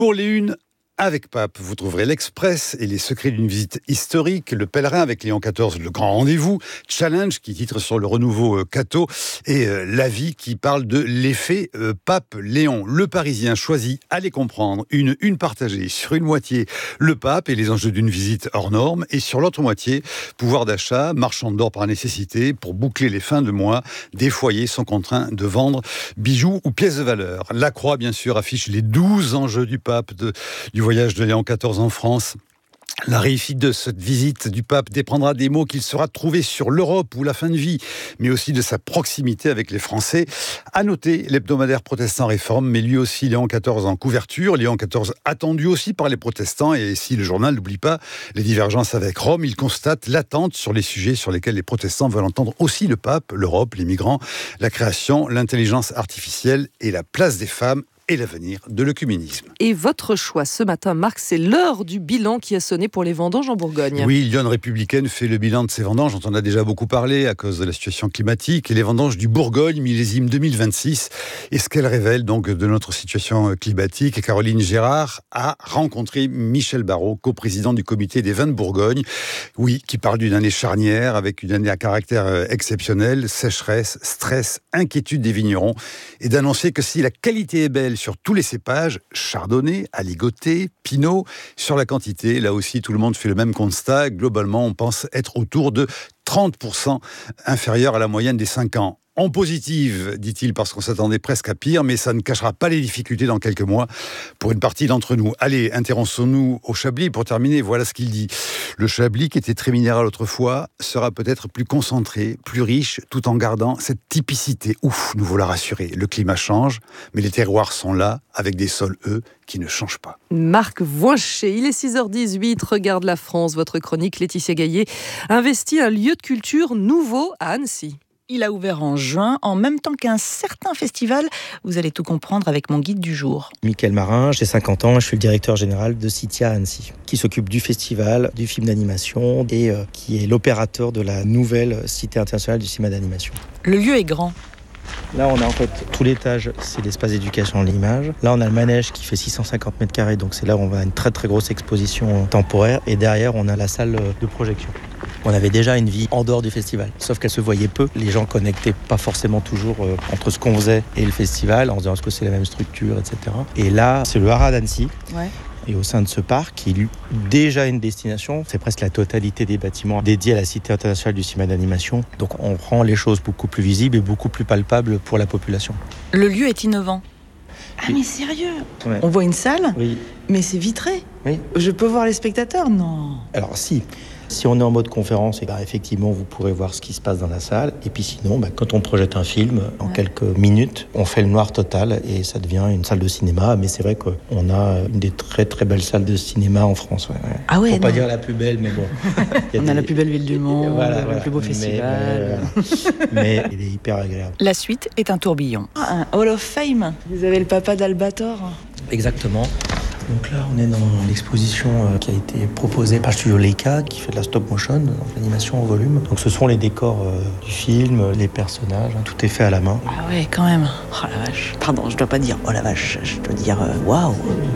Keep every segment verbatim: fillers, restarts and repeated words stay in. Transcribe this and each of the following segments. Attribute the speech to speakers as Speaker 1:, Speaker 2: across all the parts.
Speaker 1: Pour les unes, avec Pape, vous trouverez l'Express et les secrets d'une visite historique, le pèlerin avec Léon quatorze, le grand rendez-vous, Challenge qui titre sur le renouveau euh, Cato et euh, La Vie qui parle de l'effet euh, Pape Léon. Le Parisien choisit, allez comprendre, une une partagée sur une moitié, le Pape et les enjeux d'une visite hors norme, et sur l'autre moitié, pouvoir d'achat, marchand d'or par nécessité, pour boucler les fins de mois, des foyers sont contraints de vendre bijoux ou pièces de valeur. La Croix, bien sûr, affiche les douze enjeux du Pape, de, du voyage de Léon quatorze en France. La réussite de cette visite du pape dépendra des mots qu'il sera trouvé sur l'Europe ou la fin de vie, mais aussi de sa proximité avec les Français. À noter, l'hebdomadaire protestant Réforme, mais lui aussi Léon quatorze en couverture. Léon quatorze attendu aussi par les protestants, et si le journal n'oublie pas les divergences avec Rome, il constate l'attente sur les sujets sur lesquels les protestants veulent entendre aussi le pape, l'Europe, les migrants, la création, l'intelligence artificielle et la place des femmes et l'avenir de l'œcuménisme.
Speaker 2: Et votre choix ce matin, Marc, c'est l'heure du bilan qui a sonné pour les vendanges en Bourgogne.
Speaker 1: Oui, Lyon Républicaine fait le bilan de ces vendanges dont on a déjà beaucoup parlé à cause de la situation climatique, et les vendanges du Bourgogne, millésime deux mille vingt-six, et ce qu'elles révèlent donc de notre situation climatique. Et Caroline Gérard a rencontré Michel Barraud, coprésident du comité des vins de Bourgogne, oui, qui parle d'une année charnière avec une année à caractère exceptionnel, sécheresse, stress, inquiétude des vignerons, et d'annoncer que si la qualité est belle sur tous les cépages, chardonnay, aligoté, pinot, sur la quantité, là aussi tout le monde fait le même constat. Globalement, on pense être autour de trente pour cent inférieur à la moyenne des cinq ans. En positive, dit-il, parce qu'on s'attendait presque à pire, mais ça ne cachera pas les difficultés dans quelques mois pour une partie d'entre nous. Allez, intéressons-nous au Chablis pour terminer. Voilà ce qu'il dit. Le Chablis, qui était très minéral autrefois, sera peut-être plus concentré, plus riche, tout en gardant cette typicité. Ouf, nous voilà rassurés. Le climat change, mais les terroirs sont là, avec des sols, eux, qui ne changent pas.
Speaker 2: Marc Voincher, il est six heures dix-huit, Regarde la France, votre chronique. Laetitia Gaillet investit un lieu de culture nouveau à Annecy.
Speaker 3: Il a ouvert en juin, en même temps qu'un certain festival. Vous allez tout comprendre avec mon guide du jour.
Speaker 4: Mickaël Marin, j'ai cinquante ans, je suis le directeur général de Citia à Annecy, qui s'occupe du festival, du film d'animation et euh, qui est l'opérateur de la nouvelle Cité internationale du cinéma d'animation.
Speaker 3: Le lieu est grand.
Speaker 4: Là, on a en fait tout l'étage, c'est l'espace d'éducation de l'image. Là, on a le manège qui fait six cent cinquante mètres carrés, donc c'est là où on va avoir une très très grosse exposition temporaire. Et derrière, on a la salle de projection. On avait déjà une vie en dehors du festival, sauf qu'elle se voyait peu. Les gens connectaient pas forcément toujours euh, entre ce qu'on faisait et le festival, en se disant est-ce que c'est la même structure, et cetera. Et là, c'est le haras d'Annecy.
Speaker 3: Ouais.
Speaker 4: Et au sein de ce parc, qui est déjà une destination, c'est presque la totalité des bâtiments dédiés à la Cité internationale du cinéma d'animation. Donc on rend les choses beaucoup plus visibles et beaucoup plus palpables pour la population.
Speaker 3: Le lieu est innovant. Ah
Speaker 4: Oui.
Speaker 3: mais sérieux,
Speaker 4: Ouais.
Speaker 3: on voit une salle,
Speaker 4: Oui.
Speaker 3: mais c'est vitré.
Speaker 4: Oui.
Speaker 3: Je peux voir les spectateurs? Non.
Speaker 4: Alors si, si on est en mode conférence, et ben, effectivement vous pourrez voir ce qui se passe dans la salle. Et puis sinon, ben, quand on projette un film, en
Speaker 3: Ouais.
Speaker 4: quelques minutes, on fait le noir total et ça devient une salle de cinéma. Mais c'est vrai qu'on a une des très très belles salles de cinéma en France. Ouais, ouais.
Speaker 3: Ah ouais,
Speaker 4: Faut pas
Speaker 3: non.
Speaker 4: dire la plus belle, mais bon. Il y
Speaker 3: On
Speaker 4: des-
Speaker 3: a la plus belle ville du monde,
Speaker 4: Voilà,
Speaker 3: le
Speaker 4: voilà.
Speaker 3: plus beau
Speaker 4: Mais-
Speaker 3: festival.
Speaker 4: Mais, mais il est hyper agréable.
Speaker 3: La suite est un tourbillon. Ah, un Hall of Fame. Vous avez le papa d'Albator.
Speaker 4: Exactement. Donc là, on est dans l'exposition euh, qui a été proposée par Studio Leica, qui fait de la stop motion, donc l'animation au volume. Donc ce sont les décors euh, du film, les personnages, hein, tout est fait à la main.
Speaker 3: Ah ouais, quand même. Oh la vache. Pardon, je dois pas dire oh la vache, je dois dire euh, waouh.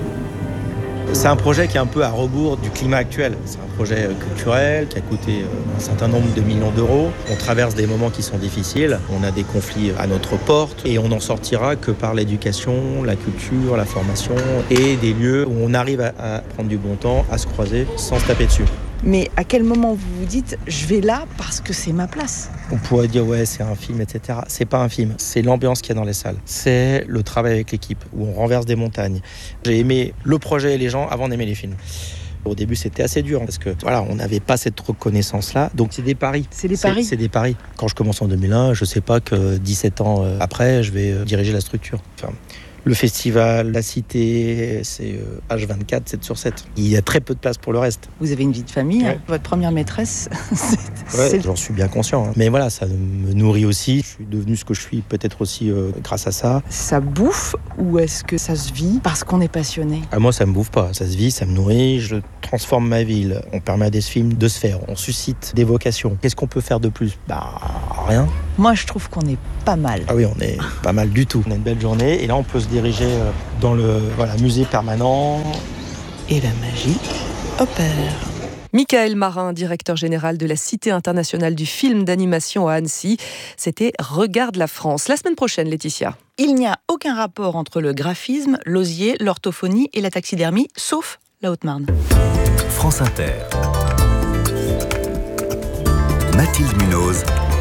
Speaker 4: C'est un projet qui est un peu à rebours du climat actuel. C'est un projet euh, culturel qui a coûté euh, un certain nombre de millions d'euros. On traverse des moments qui sont difficiles. On a des conflits à notre porte et on n'en sortira que par l'éducation, la culture, la formation et des lieux où on arrive à, à prendre du bon temps, à se croiser sans se taper dessus.
Speaker 3: Mais à quel moment vous vous dites je vais là parce que c'est ma place?
Speaker 4: On pourrait dire ouais c'est un film, et cetera. C'est pas un film, c'est l'ambiance qu'il y a dans les salles. C'est le travail avec l'équipe où on renverse des montagnes. J'ai aimé le projet et les gens avant d'aimer les films. Au début c'était assez dur parce que voilà on n'avait pas cette reconnaissance là. Donc c'est des paris.
Speaker 3: C'est des paris.
Speaker 4: C'est des paris. Quand je commence en deux mille un, je sais pas que dix-sept ans après je vais diriger la structure. Enfin, le festival, la cité, c'est H vingt-quatre, sept sur sept. Il y a très peu de place pour le reste.
Speaker 3: Vous avez une vie de famille,
Speaker 4: Ouais.
Speaker 3: hein. Votre première maîtresse, c'est,
Speaker 4: Ouais,
Speaker 3: c'est-
Speaker 4: j'en suis bien conscient. Hein. Mais voilà, ça me nourrit aussi. Je suis devenu ce que je suis peut-être aussi euh, grâce à ça.
Speaker 3: ça bouffe ou est-ce que ça se vit parce qu'on est passionné?
Speaker 4: À moi, ça me bouffe pas. Ça se vit, ça me nourrit. Je transforme ma ville. On permet à des films de se faire. On suscite des vocations. Qu'est-ce qu'on peut faire de plus? Bah, rien.
Speaker 3: Moi, je trouve qu'on est pas mal.
Speaker 4: Ah oui, on est pas mal du tout. On a une belle journée et là, on peut se diriger dans le voilà, musée permanent.
Speaker 3: Et la magie opère.
Speaker 2: Michael Marin, directeur général de la Cité internationale du film d'animation à Annecy. C'était Regarde la France. La semaine prochaine, Laetitia.
Speaker 3: Il n'y a aucun rapport entre le graphisme, l'osier, l'orthophonie et la taxidermie, sauf la Haute-Marne.
Speaker 5: France Inter. Mathilde Munoz.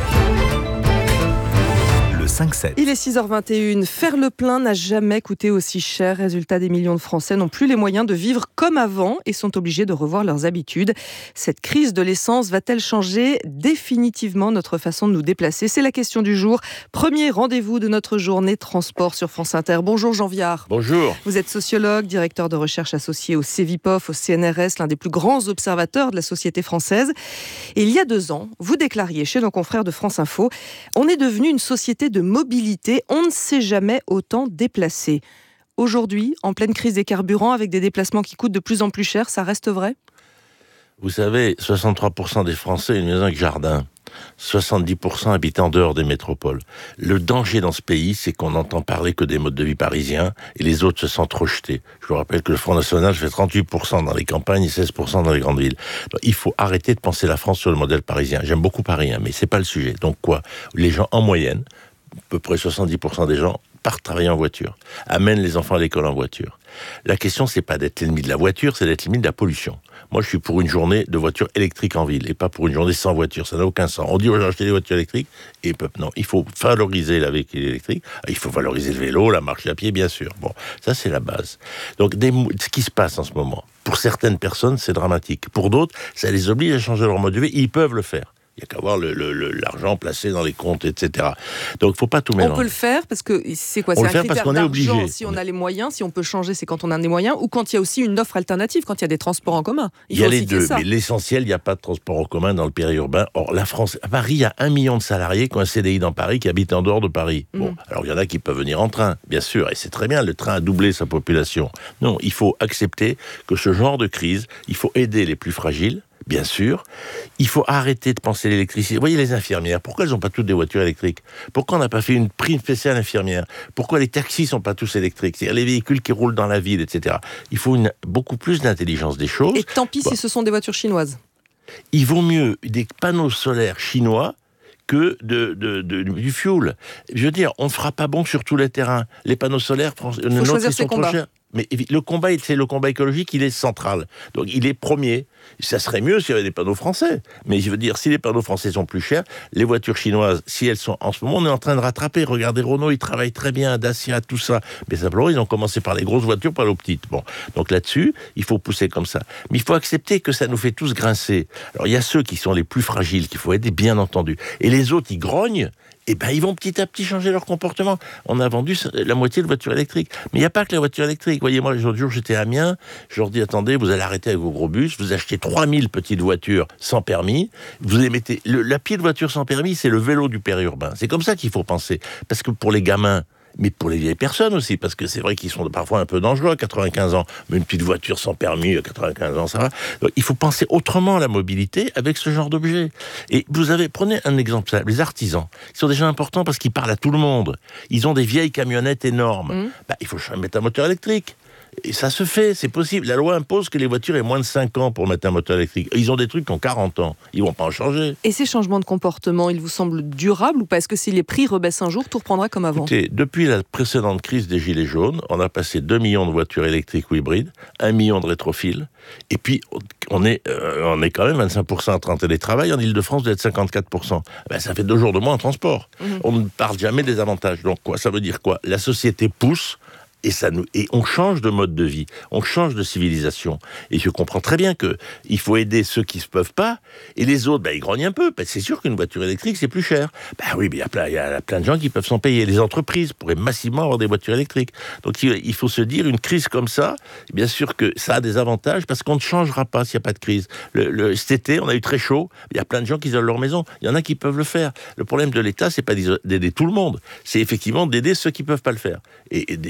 Speaker 5: cinq sept.
Speaker 2: Il est six heures vingt et une. Faire le plein n'a jamais coûté aussi cher. Résultat, des millions de Français n'ont plus les moyens de vivre comme avant et sont obligés de revoir leurs habitudes. Cette crise de l'essence va-t-elle changer définitivement notre façon de nous déplacer ? C'est la question du jour. Premier rendez-vous de notre journée transport sur France Inter. Bonjour Jean Viard.
Speaker 6: Bonjour.
Speaker 2: Vous êtes sociologue, directeur de recherche associé au Cevipof, au C N R S, l'un des plus grands observateurs de la société française. Et il y a deux ans, vous déclariez chez nos confrères de France Info, on est devenu une société de mobilité, on ne s'est jamais autant déplacé. Aujourd'hui, en pleine crise des carburants, avec des déplacements qui coûtent de plus en plus cher, ça reste vrai ?
Speaker 6: Vous savez, soixante-trois pour cent des Français ont une maison avec jardin. soixante-dix pour cent habitent en dehors des métropoles. Le danger dans ce pays, c'est qu'on n'entend parler que des modes de vie parisiens et les autres se sentent rejetés. Je vous rappelle que le Front National fait trente-huit pour cent dans les campagnes et seize pour cent dans les grandes villes. Donc, il faut arrêter de penser la France sur le modèle parisien. J'aime beaucoup Paris, hein, mais c'est pas le sujet. Donc quoi ? Les gens, en moyenne, à peu près soixante-dix pour cent des gens partent travailler en voiture, amènent les enfants à l'école en voiture. La question, c'est pas d'être l'ennemi de la voiture, c'est d'être l'ennemi de la pollution. Moi, je suis pour une journée de voitures électriques en ville et pas pour une journée sans voiture. Ça n'a aucun sens. On dit aux gens acheter des voitures électriques et non, il faut valoriser la véhicule électrique. Il faut valoriser le vélo, la marche à pied, bien sûr. Bon, ça c'est la base. Donc, des, ce qui se passe en ce moment, pour certaines personnes, c'est dramatique. Pour d'autres, ça les oblige à changer leur mode de vie. Ils peuvent le faire. Il n'y a qu'à voir le, le, le, l'argent placé dans les comptes, et cetera. Donc, il ne faut pas tout mélanger.
Speaker 2: On peut le faire parce que c'est quoi ?
Speaker 6: On
Speaker 2: C'est
Speaker 6: le
Speaker 2: un
Speaker 6: fait
Speaker 2: critère
Speaker 6: parce qu'on est
Speaker 2: d'argent
Speaker 6: obligé.
Speaker 2: si on a les moyens, si on peut changer, c'est quand on a des moyens, ou quand il y a aussi une offre alternative, quand il y a des transports en commun. Il,
Speaker 6: il y
Speaker 2: faut
Speaker 6: a les
Speaker 2: aussi qu'il y ait
Speaker 6: deux,
Speaker 2: ça.
Speaker 6: mais l'essentiel, il n'y a pas de transport en commun dans le périurbain. Or, la France, à Paris, il y a un million de salariés qui ont un C D I dans Paris, qui habitent en dehors de Paris. Bon, mmh. Alors il y en a qui peuvent venir en train, bien sûr, et c'est très bien, le train a doublé sa population. Non, il faut accepter que ce genre de crise, il faut aider les plus fragiles. Bien sûr, il faut arrêter de penser l'électricité. Vous voyez les infirmières, pourquoi elles n'ont pas toutes des voitures électriques ? Pourquoi on n'a pas fait une prime spéciale infirmière ? Pourquoi les taxis ne sont pas tous électriques ? C'est-à-dire les véhicules qui roulent dans la ville, et cetera. Il faut une, beaucoup plus d'intelligence des choses.
Speaker 2: Et tant pis bon. si ce sont des voitures chinoises.
Speaker 6: Il vaut mieux des panneaux solaires chinois que de, de, de, du fioul. Je veux dire, on ne fera pas bon sur tous les terrains. Les panneaux solaires,
Speaker 2: il faut choisir ses combats.
Speaker 6: Trop chers. Mais le combat, c'est le combat écologique, il est central. Donc il est premier. Ça serait mieux s'il y avait des panneaux français. Mais je veux dire, si les panneaux français sont plus chers, les voitures chinoises, si elles sont... En ce moment, on est en train de rattraper. Regardez Renault, ils travaillent très bien, Dacia, tout ça. Mais simplement, ils ont commencé par les grosses voitures, pas les petites. Bon. Donc là-dessus, il faut pousser comme ça. Mais il faut accepter que ça nous fait tous grincer. Alors il y a ceux qui sont les plus fragiles, qu'il faut aider, bien entendu. Et les autres, ils grognent. Eh ben, ils vont petit à petit changer leur comportement. On a vendu la moitié de voitures électriques. Mais il n'y a pas que la voiture électrique. Voyez, moi, l'autre jour, j'étais à Amiens. Je leur dis, attendez, vous allez arrêter avec vos gros bus. Vous achetez trois mille petites voitures sans permis. Vous les mettez... Le, la petite voiture sans permis, c'est le vélo du périurbain. C'est comme ça qu'il faut penser. Parce que pour les gamins, mais pour les vieilles personnes aussi, parce que c'est vrai qu'ils sont parfois un peu dangereux à quatre-vingt-quinze ans, mais une petite voiture sans permis à quatre-vingt-quinze ans, ça va. Donc, il faut penser autrement à la mobilité avec ce genre d'objet. Et vous avez, prenez un exemple simple, les artisans, ils sont déjà importants parce qu'ils parlent à tout le monde. Ils ont des vieilles camionnettes énormes. Mmh. Bah, il faut mettre un moteur électrique. Et ça se fait, c'est possible. La loi impose que les voitures aient moins de cinq ans pour mettre un moteur électrique. Ils ont des trucs qui ont quarante ans. Ils ne vont pas en changer.
Speaker 2: Et ces changements de comportement, ils vous semblent durables ou pas ? Est-ce que si les prix rebaissent un jour, tout reprendra comme avant ?
Speaker 6: Écoutez, depuis la précédente crise des Gilets jaunes, on a passé deux millions de voitures électriques ou hybrides, un million de rétrophiles, et puis on est, euh, on est quand même vingt-cinq pour cent en télétravail. En Ile-de-France, vous êtes cinquante-quatre pour cent. Ben, ça fait deux jours de moins en transport. Mmh. On ne parle jamais des avantages. Donc quoi, ça veut dire quoi ? La société pousse. Et, ça nous, et on change de mode de vie, on change de civilisation. Et je comprends très bien qu'il faut aider ceux qui ne se peuvent pas, et les autres, ben, ils grognent un peu. Ben, c'est sûr qu'une voiture électrique, c'est plus cher. Ben oui, mais il y a plein, il y a plein de gens qui peuvent s'en payer. Les entreprises pourraient massivement avoir des voitures électriques. Donc il faut se dire, une crise comme ça, bien sûr que ça a des avantages, parce qu'on ne changera pas s'il n'y a pas de crise. Le, le, cet été, on a eu très chaud, il y a plein de gens qui isolent leur maison. Il y en a qui peuvent le faire. Le problème de l'État, c'est pas d'aider tout le monde, c'est effectivement d'aider ceux qui ne peuvent pas le faire. Et, et, mais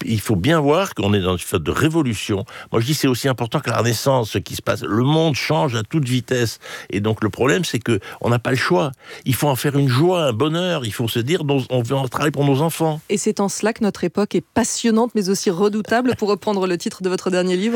Speaker 6: il faut bien voir qu'on est dans une phase de révolution. Moi, je dis c'est aussi important que la Renaissance, ce qui se passe. Le monde change à toute vitesse. Et donc, le problème, c'est que on n'a pas le choix. Il faut en faire une joie, un bonheur. Il faut se dire, on veut en travailler pour nos enfants.
Speaker 2: Et c'est en cela que notre époque est passionnante, mais aussi redoutable, pour reprendre le titre de votre dernier livre.